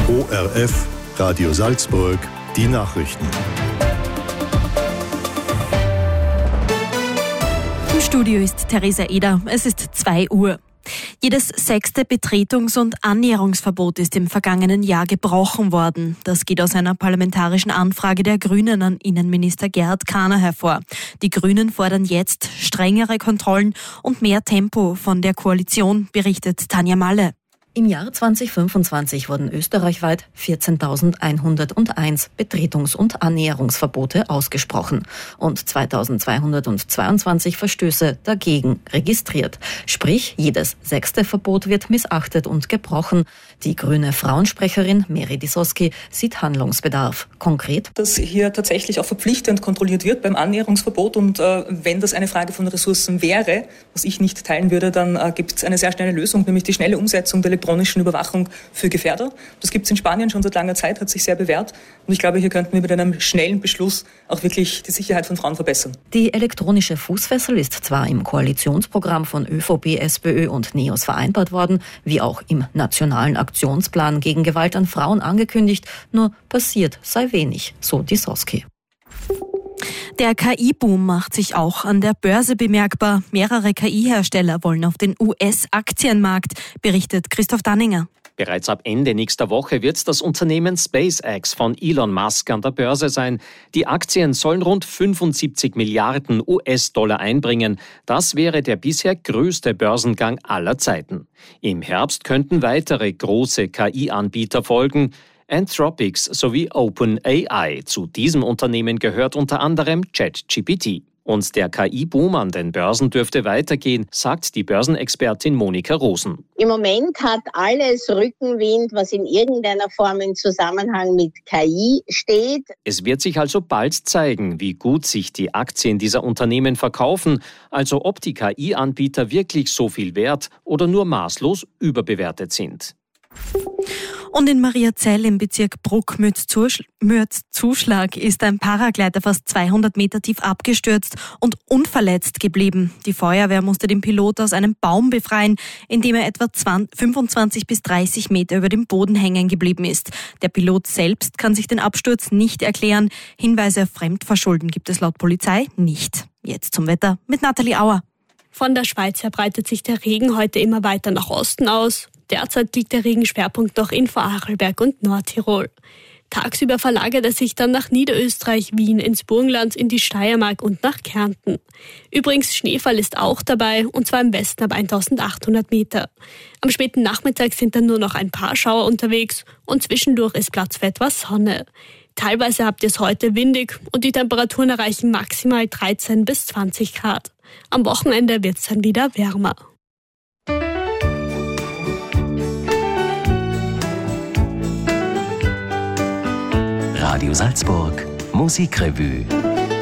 ORF, Radio Salzburg, die Nachrichten. Im Studio ist Theresa Eder. Es ist 2 Uhr. Jedes 6. Betretungs- und Annäherungsverbot ist im vergangenen Jahr gebrochen worden. Das geht aus einer parlamentarischen Anfrage der Grünen an Innenminister Gerhard Kahner hervor. Die Grünen fordern jetzt strengere Kontrollen und mehr Tempo von der Koalition, berichtet Tanja Malle. Im Jahr 2025 wurden österreichweit 14.101 Betretungs- und Annäherungsverbote ausgesprochen und 2.222 Verstöße dagegen registriert. Sprich, jedes 6. Verbot wird missachtet und gebrochen. Die grüne Frauensprecherin Meri Disoski sieht Handlungsbedarf. Konkret, dass hier tatsächlich auch verpflichtend kontrolliert wird beim Annäherungsverbot und wenn das eine Frage von Ressourcen wäre, was ich nicht teilen würde, dann gibt es eine sehr schnelle Lösung, nämlich die schnelle Umsetzung der elektronischen Überwachung für Gefährder. Das gibt es in Spanien schon seit langer Zeit, hat sich sehr bewährt. Und ich glaube, hier könnten wir mit einem schnellen Beschluss auch wirklich die Sicherheit von Frauen verbessern. Die elektronische Fußfessel ist zwar im Koalitionsprogramm von ÖVP, SPÖ und NEOS vereinbart worden, wie auch im Nationalen Aktionsplan gegen Gewalt an Frauen angekündigt, nur passiert sei wenig, so Disoski. Der KI-Boom macht sich auch an der Börse bemerkbar. Mehrere KI-Hersteller wollen auf den US-Aktienmarkt, berichtet Christoph Danninger. Bereits ab Ende nächster Woche wird das Unternehmen SpaceX von Elon Musk an der Börse sein. Die Aktien sollen rund 75 Milliarden US-Dollar einbringen. Das wäre der bisher größte Börsengang aller Zeiten. Im Herbst könnten weitere große KI-Anbieter folgen. Anthropics sowie OpenAI. Zu diesem Unternehmen gehört unter anderem ChatGPT. Und der KI-Boom an den Börsen dürfte weitergehen, sagt die Börsenexpertin Monika Rosen. Im Moment hat alles Rückenwind, was in irgendeiner Form im Zusammenhang mit KI steht. Es wird sich also bald zeigen, wie gut sich die Aktien dieser Unternehmen verkaufen, also ob die KI-Anbieter wirklich so viel wert oder nur maßlos überbewertet sind. Und in Mariazell im Bezirk Bruck-Mürzzuschlag ist ein Paragleiter fast 200 Meter tief abgestürzt und unverletzt geblieben. Die Feuerwehr musste den Pilot aus einem Baum befreien, in dem er etwa 25 bis 30 Meter über dem Boden hängen geblieben ist. Der Pilot selbst kann sich den Absturz nicht erklären. Hinweise auf Fremdverschulden gibt es laut Polizei nicht. Jetzt zum Wetter mit Nathalie Auer. Von der Schweiz her breitet sich der Regen heute immer weiter nach Osten aus. Derzeit liegt der Regenschwerpunkt noch in Vorarlberg und Nordtirol. Tagsüber verlagert er sich dann nach Niederösterreich, Wien, ins Burgenland, in die Steiermark und nach Kärnten. Übrigens, Schneefall ist auch dabei, und zwar im Westen ab 1800 Meter. Am späten Nachmittag sind dann nur noch ein paar Schauer unterwegs und zwischendurch ist Platz für etwas Sonne. Teilweise habt ihr es heute windig und die Temperaturen erreichen maximal 13 bis 20 Grad. Am Wochenende wird es dann wieder wärmer. Radio Salzburg, Musikrevue.